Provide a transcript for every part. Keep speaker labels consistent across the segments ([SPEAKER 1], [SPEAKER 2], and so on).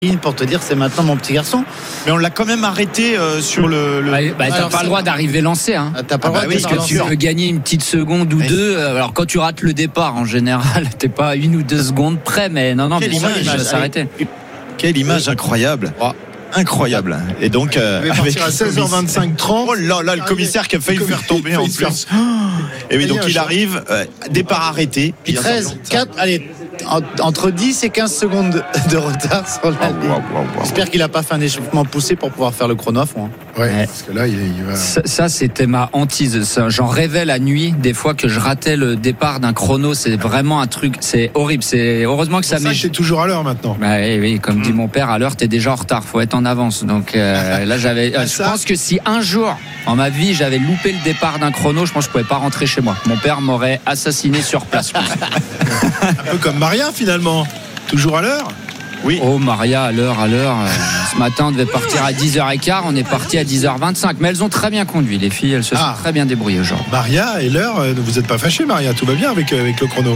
[SPEAKER 1] pour te dire c'est maintenant mon petit garçon.
[SPEAKER 2] Mais on l'a quand même arrêté sur le...
[SPEAKER 3] t'as pas le droit d'arriver lancé, hein.
[SPEAKER 1] T'as pas le droit de
[SPEAKER 3] parce que tu peux gagner une petite seconde ou deux. Alors quand tu rates le départ, en général, t'es pas à 1 ou 2 secondes près, mais non,
[SPEAKER 2] Quelle
[SPEAKER 3] mais
[SPEAKER 2] image,
[SPEAKER 3] il va s'arrêter.
[SPEAKER 2] Quelle image incroyable. Incroyable. Et donc
[SPEAKER 4] avec à 16h25 30.
[SPEAKER 2] Oh là là, le commissaire qui a failli le faire tomber en plus. Et oui, donc il arrive, départ arrêté.
[SPEAKER 1] Puis 13, 4, allez, entre 10 et 15 secondes de retard sur la ligne. J'espère qu'il a pas fait un échauffement poussé pour pouvoir faire le chrono à fond.
[SPEAKER 4] Ouais, parce que là, il va.
[SPEAKER 3] Ça, c'était ma hantise. J'en rêvais la nuit, des fois que je ratais le départ d'un chrono. C'est vraiment un truc, c'est horrible. C'est heureusement que ça m'est.
[SPEAKER 4] C'est toujours à l'heure maintenant.
[SPEAKER 3] Oui, comme dit mon père, à l'heure, t'es déjà en retard. Faut être en avance. Donc là, je pense que si un jour, en ma vie, j'avais loupé le départ d'un chrono, je pense que je pouvais pas rentrer chez moi. Mon père m'aurait assassiné sur place.
[SPEAKER 4] Un peu comme Maria finalement. Toujours à l'heure.
[SPEAKER 3] Oui. Oh, Maria, à l'heure. Ce matin, on devait partir à 10h15. On est parti à 10h25. Mais elles ont très bien conduit, les filles. Elles se sont très bien débrouillées aujourd'hui.
[SPEAKER 4] Maria et l'heure, vous n'êtes pas fâchée, Maria. Tout va bien avec le chrono.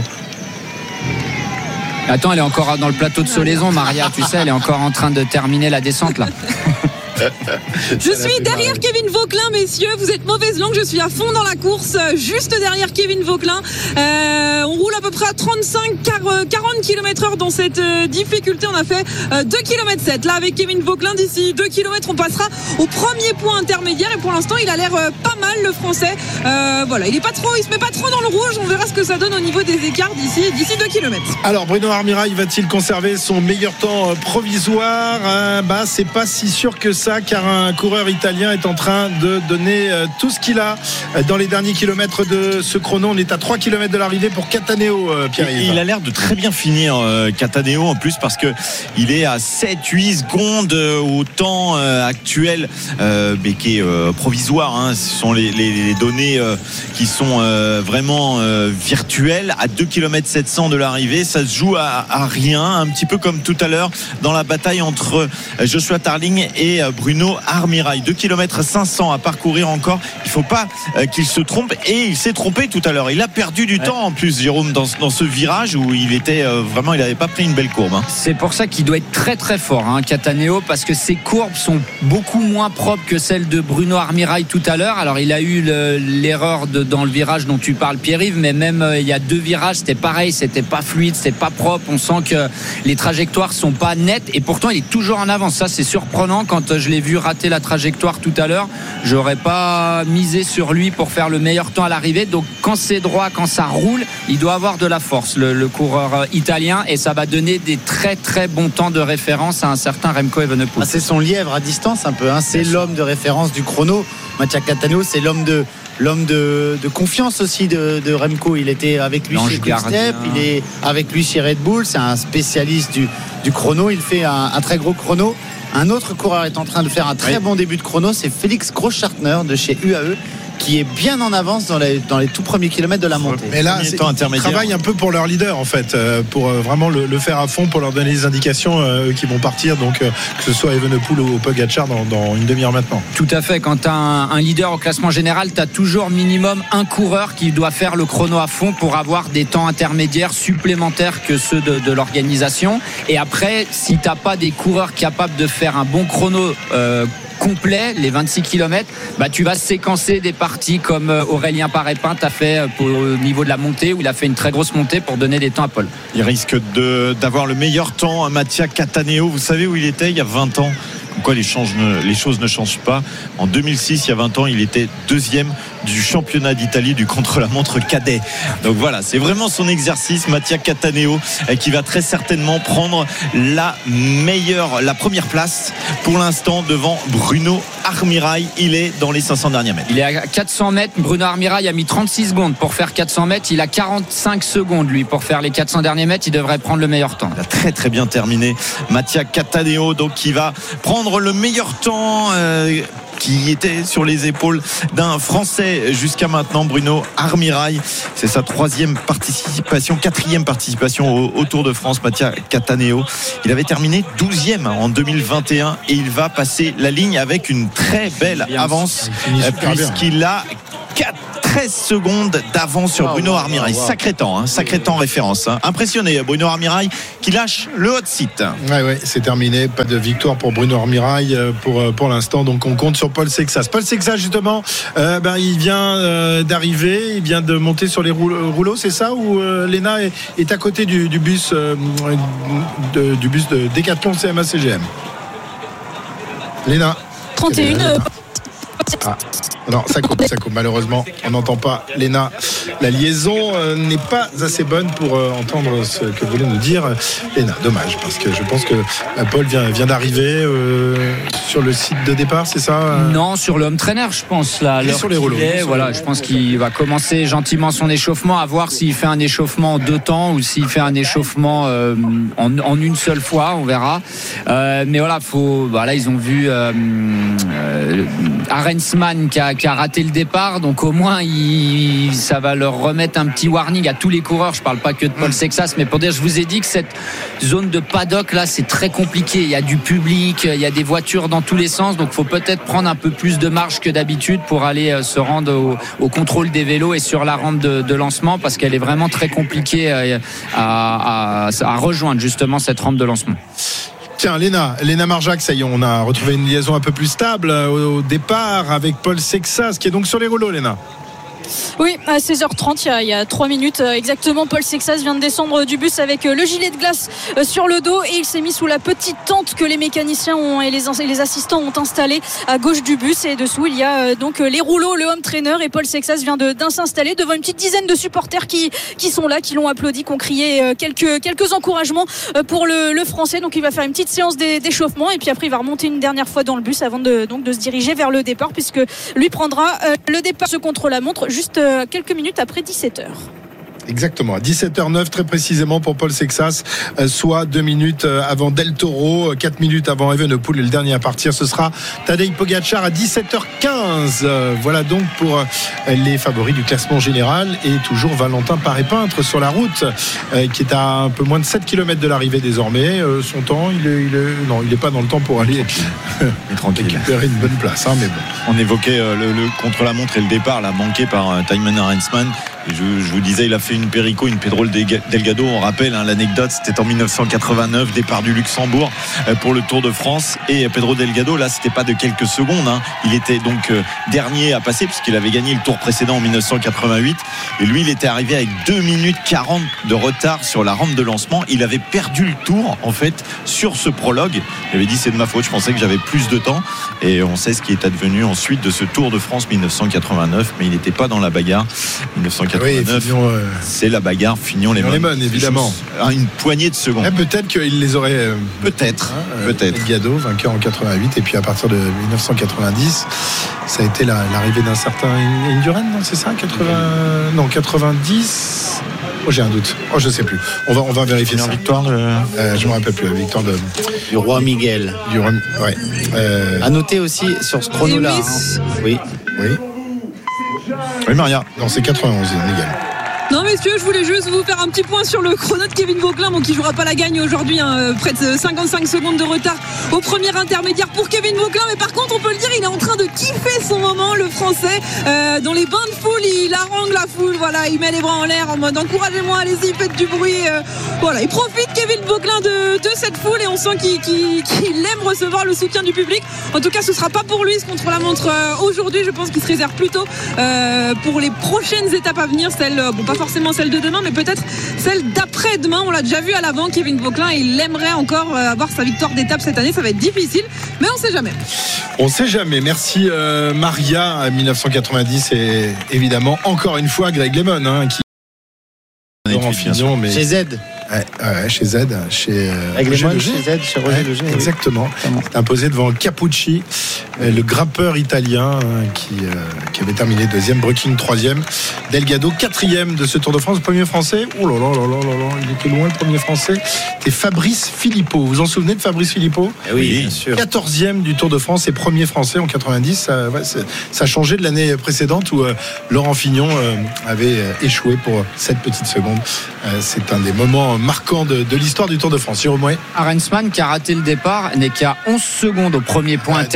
[SPEAKER 3] Attends, elle est encore dans le plateau de Solaison, Maria. Tu sais, elle est encore en train de terminer la descente, là.
[SPEAKER 5] Je suis derrière Kevin Vauquelin, messieurs. Vous êtes mauvaise langue, je suis à fond dans la course, juste derrière Kevin Vauquelin. On roule à peu près à 35-40 km/h dans cette difficulté. On a fait 2 km 7. Là, avec Kevin Vauquelin, d'ici 2 km, on passera au premier point intermédiaire. Et pour l'instant, il a l'air pas mal, le français. Voilà, il se met pas trop dans le rouge. On verra ce que ça donne au niveau des écarts d'ici 2 km.
[SPEAKER 4] Alors, Bruno Armirail va-t-il conserver son meilleur temps provisoire? C'est pas si sûr que ça, car un coureur italien est en train de donner tout ce qu'il a dans les derniers kilomètres de ce chrono. On est à 3 km de l'arrivée pour Cattaneo, Pierre-Yves.
[SPEAKER 2] Il a l'air de très bien finir, Cattaneo, en plus, parce que il est à 7-8 secondes au temps actuel, mais qui est provisoire, hein. Ce sont les données qui sont vraiment virtuelles. À 2 km 700 de l'arrivée, ça se joue à rien, un petit peu comme tout à l'heure dans la bataille entre Joshua Tarling et Bruno Armirail. 2 km 500 à parcourir encore. Il ne faut pas qu'il se trompe, et il s'est trompé tout à l'heure. Il a perdu du temps en plus, Jérôme, dans ce virage où il était vraiment, il n'avait pas pris une belle courbe, hein.
[SPEAKER 3] C'est pour ça qu'il doit être très très fort, hein, Cattaneo, parce que ses courbes sont beaucoup moins propres que celles de Bruno Armirail tout à l'heure. Alors il a eu l'erreur dans le virage dont tu parles, Pierre-Yves, mais même il y a 2 virages, c'était pareil, c'était pas fluide, c'était pas propre. On sent que les trajectoires sont pas nettes, et pourtant il est toujours en avance. Ça, c'est surprenant. Quand je l'ai vu rater la trajectoire tout à l'heure, j'aurais pas misé sur lui pour faire le meilleur temps à l'arrivée. Donc quand c'est droit, quand ça roule, il doit avoir de la force, le coureur italien, et ça va donner des très très bons temps de référence à un certain Remco Evenepoel.
[SPEAKER 1] C'est son lièvre à distance un peu, hein. C'est l'homme de référence du chrono. Mattia Cattaneo, c'est l'homme de confiance aussi de Remco. Il était avec lui chez Quick-Step, il est avec lui chez Red Bull. C'est un spécialiste du chrono. Il fait un très gros chrono. Un autre coureur est en train de faire un très bon début de chrono, c'est Félix Großschartner de chez UAE, qui est bien en avance dans les tout premis kilomètres de la montée.
[SPEAKER 4] Mais là, ils travaillent un peu pour leur leader, en fait, pour vraiment le faire à fond, pour leur donner les indications qui vont partir, donc que ce soit Evenepoel ou Pogacar dans une demi-heure maintenant.
[SPEAKER 3] Tout à fait. Quand tu as un leader au classement général, tu as toujours minimum un coureur qui doit faire le chrono à fond pour avoir des temps intermédiaires supplémentaires que ceux de l'organisation. Et après, si tu n'as pas des coureurs capables de faire un bon chrono complet, les 26 km, tu vas séquencer des parties comme Aurélien Paré-Pin t'a fait au niveau de la montée, où il a fait une très grosse montée pour donner des temps à Paul.
[SPEAKER 2] Il risque d'avoir le meilleur temps à Mattia Cattaneo. Vous savez où il était il y a 20 ans? Pourquoi les choses ne changent pas? En 2006, il y a 20 ans, il était 2e du championnat d'Italie du contre-la-montre cadet. Donc voilà, c'est vraiment son exercice, Mattia Cattaneo, qui va très certainement prendre la première place pour l'instant devant Bruno Armirail. Il est dans les 500 derniers mètres.
[SPEAKER 3] Il est à 400 mètres. Bruno Armirail a mis 36 secondes pour faire 400 mètres. Il a 45 secondes, lui, pour faire les 400 derniers mètres. Il devrait prendre le meilleur temps.
[SPEAKER 2] Il a très très bien terminé, Mattia Cattaneo, donc qui va prendre le meilleur temps qui était sur les épaules d'un Français jusqu'à maintenant, Bruno Armirail. C'est sa 4e participation au Tour de France, Mattia Cattaneo. Il avait terminé 12e en 2021 et il va passer la ligne avec une très belle avance, puisqu'il a 13 secondes d'avance sur Bruno Armirail. Sacré temps référence. Impressionné Bruno Armirail qui lâche le hot seat.
[SPEAKER 4] Ouais, c'est terminé. Pas de victoire pour Bruno Armirail pour l'instant. Donc on compte sur Paul Sexas. Paul Sexas justement, il vient d'arriver, il vient de monter sur les rouleaux, c'est ça, où Léna est à côté du bus du bus de Décathlon CMA CGM. Léna.
[SPEAKER 5] 31.
[SPEAKER 4] Non, ça coupe. Malheureusement, on n'entend pas Léna. La liaison n'est pas assez bonne pour entendre ce que voulait nous dire Léna. Dommage, parce que je pense que Paul vient d'arriver sur le site de départ, c'est ça
[SPEAKER 3] Non, sur le home trainer, je pense. Là,
[SPEAKER 4] sur les rouleaux.
[SPEAKER 3] Je pense qu'il va commencer gentiment son échauffement, à voir s'il fait un échauffement en 2 temps ou s'il fait un échauffement en une seule fois, on verra. Mais voilà, ils ont vu Arensman qui a raté le départ, donc au moins ça va leur remettre un petit warning à tous les coureurs. Je parle pas que de Paul Sexas, mais pour dire, je vous ai dit que cette zone de paddock là, c'est très compliqué. Il y a du public, il y a des voitures dans tous les sens, donc faut peut-être prendre un peu plus de marge que d'habitude pour aller se rendre au contrôle des vélos et sur la rampe de lancement, parce qu'elle est vraiment très compliquée à rejoindre justement cette rampe de lancement.
[SPEAKER 4] Tiens, Léna Marjac, ça y est, on a retrouvé une liaison un peu plus stable au départ avec Paul Sexas qui est donc sur les rouleaux, Léna.
[SPEAKER 6] Oui, à 16h30, il y a 3 minutes exactement, Paul Sexas vient de descendre du bus avec le gilet de glace sur le dos et il s'est mis sous la petite tente que les mécaniciens et les assistants ont installée à gauche du bus, et dessous il y a donc les rouleaux, le home trainer, et Paul Sexas vient de s'installer devant une petite dizaine de supporters qui sont là, qui l'ont applaudi, qui ont crié quelques encouragements pour le français. Donc il va faire une petite séance d'échauffement et puis après il va remonter une dernière fois dans le bus avant de se diriger vers le départ, puisque lui prendra le départ contre la montre juste quelques minutes après 17h.
[SPEAKER 4] Exactement, à 17h09 très précisément pour Paul Sexas, soit 2 minutes avant Del Toro, 4 minutes avant Evenepoel, et le dernier à partir ce sera Tadej Pogačar à 17h15. Voilà donc pour les favoris du classement général, et toujours Valentin Paré-Peintre sur la route, qui est à un peu moins de 7 km de l'arrivée désormais. Son temps, il est pas dans le temps pour aller récupérer une bonne place, mais bon.
[SPEAKER 2] On évoquait le contre-la-montre et le départ là, manqué par Thymen Arensman. Et je vous disais, il a fait une Perico, une Pedro Delgado. On rappelle l'anecdote, c'était en 1989, départ du Luxembourg pour le Tour de France. Et Pedro Delgado, là, c'était pas de quelques secondes. Il était donc dernier à passer, puisqu'il avait gagné le Tour précédent en 1988. Et lui, il était arrivé avec 2 minutes 40 de retard sur la rampe de lancement. Il avait perdu le Tour, en fait, sur ce prologue. Il avait dit, c'est de ma faute, je pensais que j'avais plus de temps. Et on sait ce qui est advenu ensuite de ce Tour de France 1989, mais il n'était pas dans la bagarre. 1989, c'est la bagarre Fignon-Lemon,
[SPEAKER 4] évidemment.
[SPEAKER 2] Une poignée de secondes.
[SPEAKER 4] Peut-être qu'il les aurait.
[SPEAKER 2] Peut-être.
[SPEAKER 4] Delgado, vainqueur en 88, et puis à partir de 1990, ça a été l'arrivée d'un certain Indurain, non, c'est ça 90. J'ai un doute. Je sais plus. On va vérifier ça.
[SPEAKER 2] Victoire
[SPEAKER 4] je me rappelle plus. La victoire
[SPEAKER 1] du roi Miguel. À noter aussi sur ce chrono-là. Oui,
[SPEAKER 4] Maria. Non, c'est 91, Miguel.
[SPEAKER 5] Non messieurs, je voulais juste vous faire un petit point sur le chrono de Kevin Vauquelin, qui jouera pas la gagne aujourd'hui, près de 55 secondes de retard au premier intermédiaire pour Kevin Vauquelin. Mais par contre, on peut le dire, il est en train de kiffer son moment, le français, dans les bains de foule. Il harangue la foule, voilà, il met les bras en l'air en mode encouragez-moi, allez-y, faites du bruit. Voilà, il profite, Kevin Vauquelin, de cette foule, et on sent qu'il aime recevoir le soutien du public. En tout cas, ce sera pas pour lui ce contre-la-montre aujourd'hui. Je pense qu'il se réserve plutôt pour les prochaines étapes à venir, pas forcément celle de demain, mais peut-être celle d'après-demain. On l'a déjà vu à l'avant, Kevin Vauquelin, et il aimerait encore avoir sa victoire d'étape cette année. Ça va être difficile, mais on sait jamais.
[SPEAKER 4] On sait jamais. Merci Maria. 1990, et évidemment encore une fois Greg LeMond qui
[SPEAKER 1] chez Z.
[SPEAKER 4] Chez Z, chez
[SPEAKER 1] Roger Leger.
[SPEAKER 4] Exactement. C'est imposé devant Capucci, le grimpeur italien qui avait terminé 2e, Brücking 3e, Delgado 4e de ce Tour de France. Le premier français, oh là là, il était loin, le premier français, c'était Fabrice Philippot. Vous vous en souvenez de Fabrice Philippot?
[SPEAKER 1] Oui, bien sûr.
[SPEAKER 4] 14e du Tour de France et premier français en 90. Ça a changé de l'année précédente où Laurent Fignon avait échoué pour 7 petites secondes. C'est un des moments marquant de l'histoire du Tour de France. Jérôme Mouet.
[SPEAKER 3] Arensman qui a raté le départ n'est qu'à 11 secondes au premier point intermédiaire.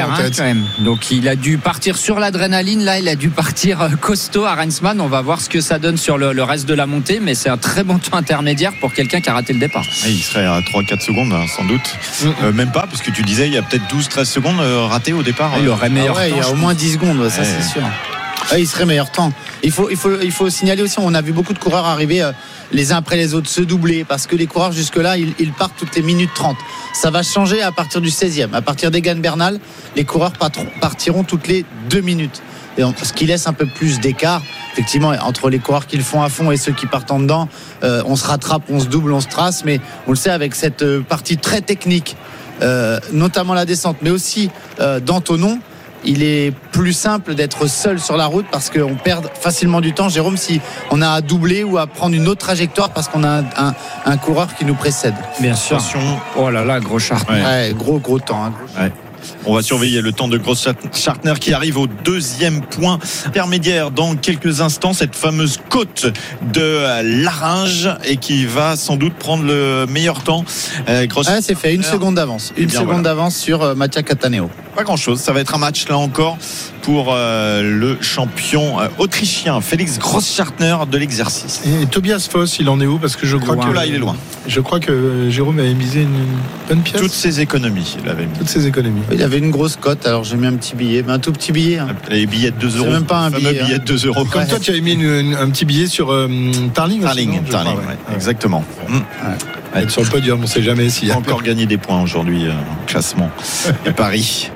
[SPEAKER 3] hier, quand même. Donc il a dû partir sur l'adrénaline. Là, il a dû partir costaud à Rensman. On va voir ce que ça donne sur le reste de la montée, mais c'est un très bon temps intermédiaire pour quelqu'un qui a raté le départ.
[SPEAKER 2] Il serait à 3-4 secondes, sans doute. Même pas, parce que tu disais, il y a peut-être 12-13 secondes ratées au départ.
[SPEAKER 3] Il aurait meilleur temps.
[SPEAKER 1] Il y a au moins 10 secondes, ça c'est sûr. Il serait meilleur temps. Il faut signaler aussi, on a vu beaucoup de coureurs arriver les uns après les autres, se doubler, parce que les coureurs jusque-là, ils partent toutes les minutes 30. Ça va changer à partir du 16e. À partir d'Egan Bernal, les coureurs partiront toutes les 2 minutes. Et ce qui laisse un peu plus d'écart, effectivement, entre les coureurs qui le font à fond et ceux qui partent en dedans. On se rattrape, on se double, on se trace, mais on le sait avec cette partie très technique, notamment la descente, mais aussi d'Antonon. Il est plus simple d'être seul sur la route parce qu'on perd facilement du temps, Jérôme, si on a à doubler ou à prendre une autre trajectoire parce qu'on a un coureur qui nous précède.
[SPEAKER 3] Bien sûr. Oh là là, gros Schartner.
[SPEAKER 1] Ouais, gros temps.
[SPEAKER 2] Ouais. On va surveiller le temps de Gross-Schartner qui arrive au 2e point intermédiaire dans quelques instants, cette fameuse côte de Larringe, et qui va sans doute prendre le meilleur temps.
[SPEAKER 1] C'est fait, une seconde d'avance. Une seconde d'avance sur Mattia Cattaneo.
[SPEAKER 2] Pas grand chose, ça va être un match là encore pour le champion autrichien Félix Gross-Schartner de l'exercice.
[SPEAKER 4] Et Tobias Foss, il en est où? Parce que je crois que
[SPEAKER 2] là il est loin.
[SPEAKER 4] Je crois que Jérôme avait misé une bonne pièce.
[SPEAKER 2] Toutes ses économies, il avait mis.
[SPEAKER 4] Toutes ses économies.
[SPEAKER 1] Il avait une grosse cote, alors j'ai mis un petit billet, mais un tout petit billet.
[SPEAKER 2] Les billets de 2 €.
[SPEAKER 1] C'est même pas un billet
[SPEAKER 2] de 2 €.
[SPEAKER 4] Comme toi, tu avais mis un petit billet sur Tarling.
[SPEAKER 2] Tarling, exactement.
[SPEAKER 4] Être sur le podium, on ne sait jamais s'il y a
[SPEAKER 2] encore gagné des points aujourd'hui au classement et Paris.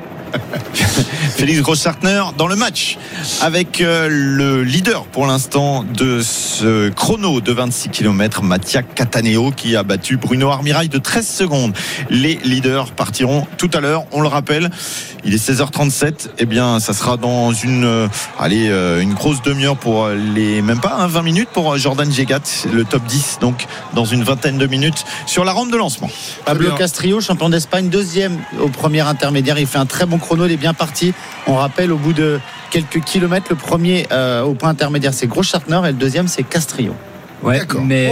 [SPEAKER 2] Félix Gross-Schartner dans le match avec le leader pour l'instant de ce chrono de 26 km, Mattia Cattaneo, qui a battu Bruno Armirail de 13 secondes. Les leaders partiront tout à l'heure, on le rappelle. Il est 16h37. Eh bien, ça sera dans une grosse demi-heure pour même pas 20 minutes pour Jordan Jegat, le top 10, donc dans une vingtaine de minutes sur la rampe de lancement.
[SPEAKER 1] Pablo Castrillo, champion d'Espagne, 2e au premier intermédiaire. Il fait un très bon chrono, il est bien parti. On rappelle, au bout de quelques kilomètres, le premier au point intermédiaire, c'est Gross-Schartner, et le deuxième, c'est Castrillo.
[SPEAKER 3] Ouais,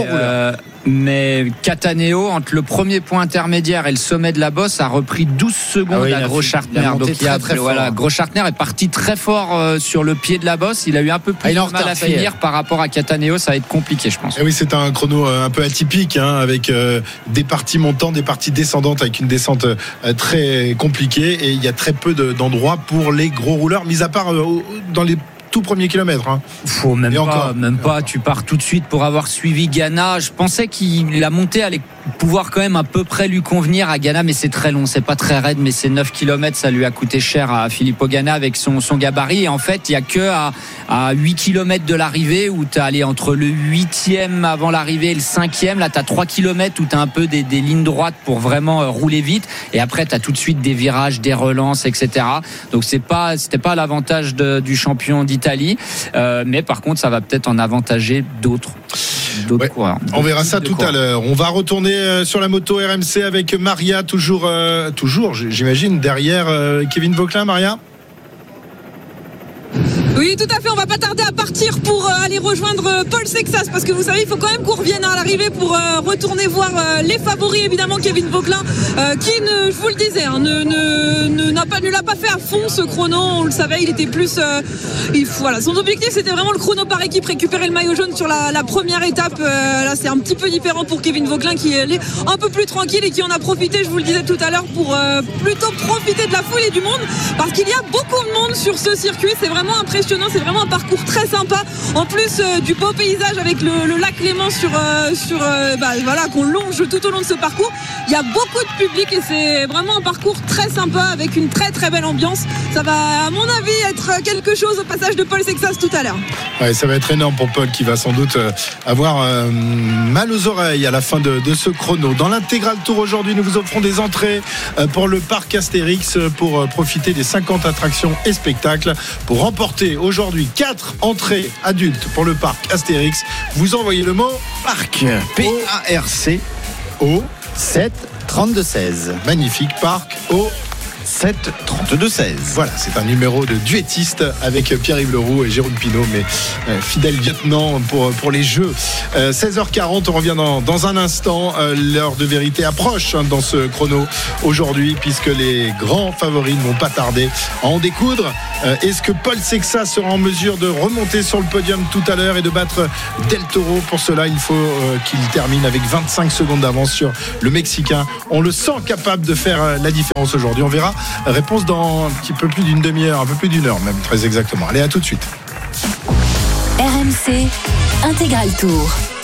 [SPEAKER 3] mais Cattaneo, entre le premier point intermédiaire et le sommet de la bosse, a repris 12 secondes à Gross-Schartner. Donc Gross-Schartner est parti très fort sur le pied de la bosse. Il a eu un peu plus de mal à finir par rapport à Cattaneo. Ça va être compliqué, je pense.
[SPEAKER 4] Et oui, c'est un chrono un peu atypique, avec des parties montantes, des parties descendantes, avec une descente très compliquée. Et il y a très peu d'endroits pour les gros rouleurs, mis à part dans les tout premier kilomètre.
[SPEAKER 3] Faut même pas. Tu pars tout de suite pour avoir suivi Ganna. Je pensais la montée allait pouvoir quand même à peu près lui convenir à Ganna, mais c'est très long, c'est pas très raide, mais c'est 9 km, ça lui a coûté cher à Filippo Ganna avec son gabarit. Et en fait, il y a que à 8 km de l'arrivée où tu as allé entre le 8e avant l'arrivée et le 5e. Là, tu as 3 km où tu as un peu des lignes droites pour vraiment rouler vite. Et après, tu as tout de suite des virages, des relances, etc. Donc, c'était pas l'avantage du champion d'Italie. Mais par contre, ça va peut-être en avantager d'autres coureurs.
[SPEAKER 4] On verra ça tout à l'heure. On va retourner sur la moto RMC avec Maria, toujours j'imagine, derrière Kevin Vauquelin. Maria?
[SPEAKER 5] Oui, tout à fait. On va pas tarder à partir pour aller rejoindre Paul Sexas, parce que vous savez, il faut quand même qu'on revienne à l'arrivée pour retourner voir les favoris, évidemment, Kevin Vauquelin, qui je vous le disais, ne l'a pas fait à fond ce chrono. On le savait, il était plus. Son objectif, c'était vraiment le chrono par équipe, récupérer le maillot jaune sur la première étape. Là, c'est un petit peu différent pour Kevin Vauquelin, qui est un peu plus tranquille et qui en a profité, je vous le disais tout à l'heure, pour plutôt profiter de la foule et du monde, parce qu'il y a beaucoup de monde sur ce circuit. C'est vraiment impressionnant. C'est vraiment un parcours très sympa. En plus du beau paysage avec le lac Léman qu'on longe tout au long de ce parcours. Il y a beaucoup de public et c'est vraiment un parcours très sympa avec une très très belle ambiance. Ça va, à mon avis, être quelque chose au passage de Paul Sexas tout à l'heure.
[SPEAKER 4] Ouais, ça va être énorme pour Paul, qui va sans doute avoir mal aux oreilles à la fin de ce chrono. Dans l'intégral tour aujourd'hui, nous vous offrons des entrées pour le parc Astérix pour profiter des 50 attractions et spectacles. Pour remporter aujourd'hui 4 entrées adultes pour le parc Astérix, vous envoyez le mot
[SPEAKER 2] parc, P-A-R-C
[SPEAKER 1] au 7 32 16.
[SPEAKER 4] Magnifique, parc au
[SPEAKER 2] 7-32-16.
[SPEAKER 4] Voilà, c'est un numéro de duettiste avec Pierre-Yves Leroux et Jérôme Pinault, mais fidèle lieutenant pour les Jeux. 16h40, on revient dans un instant. L'heure de vérité approche dans ce chrono aujourd'hui, puisque les grands favoris ne vont pas tarder à en découdre. Est-ce que Paul Sexas sera en mesure de remonter sur le podium tout à l'heure et de battre Del Toro? Pour cela, il faut qu'il termine avec 25 secondes d'avance sur le Mexicain. On le sent capable de faire la différence aujourd'hui. On verra. Réponse dans un petit peu plus d'une demi-heure, un peu plus d'une heure même, très exactement. Allez, à tout de suite.
[SPEAKER 7] RMC Intégral Tour.